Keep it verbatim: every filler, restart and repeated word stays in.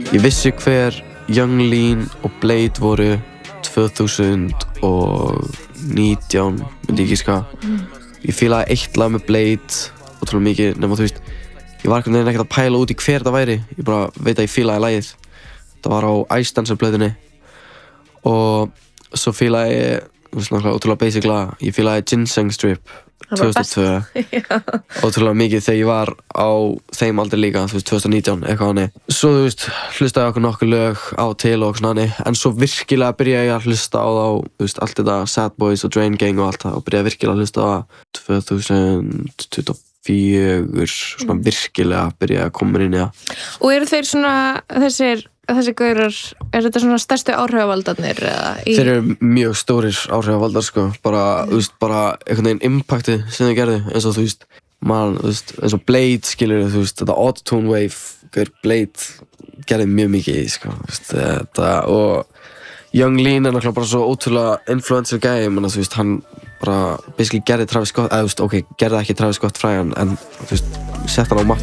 ég vissi hver Young Lean og Blade voru tvö þúsund og nítján, myndi ég giska. Mm. Ég fílaði eitt lag með Blade ótrúlega mikið, nema þú veist, ég var einhvern veginn ekkert að pæla út í hver það væri. Ég bara veit að ég fílaði lagið. Það var á Ice Dancer plötunni. Og svo fílaði ég, þú veist, náttúrulega ótrúlega basic lag, ég fílaði Ginseng Strip tvö þúsund og tvö. Ótrúlega mikið þegar ég var á þeim aldrei líka, þú veist, tvö þúsund og nítján, eitthvað hannig. Svo, þú veist, hlustaði ég okkur nokkur lög á til og svona hannig, en svo virkilega byrjaði ég að hlusta á þá, þú veist, allt þetta Sad Boys og Drain Gang og allt það, og byrjaði virkilega að hlusta á það tvö þúsund tuttugu og fjögur, svona mm. virkilega byrjaði að koma inn í það. Og eru þeir svona, þessir þessi gaurar, er þetta svona stærstu áhrifavaldarnir eða í... Þeir eru mjög stórir áhrifavaldar sko, bara, mm. þú veist, bara einhvern veginn impactið sem þeir gerðu, eins og þú veist, man, þú veist, eins og Blade skilur, þú veist, þetta autotune wave, gaur Blade gerði mjög mikið í, sko, þú veist, þetta, og Young Lean er náttúrulega bara svo ótrúlega influencer gæi, menn að þú veist, hann bara basically gerði Travis Scott, eða þú veist, ok, gerði ekki Travis Scott frægan, en þú veist, sett hann á